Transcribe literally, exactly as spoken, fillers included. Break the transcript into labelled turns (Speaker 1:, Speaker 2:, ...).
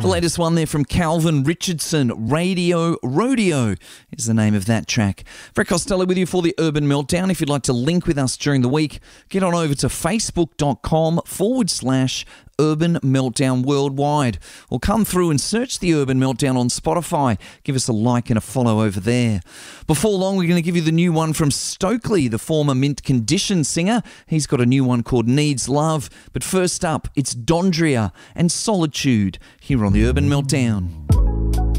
Speaker 1: The latest one there from Calvin Richardson, Radio Rodeo is the name of that track. Brett Costello with you for the Urban Meltdown. If you'd like to link with us during the week, get on over to facebook.com forward slash Urban Meltdown Worldwide, or come through and search the Urban Meltdown on Spotify. Give us a like and a follow over there. Before long, we're going to give you the new one from Stokely, the former Mint Condition singer. He's got a new one called Needs Love. But first up, it's Dondria and Solitude here on the Urban Meltdown.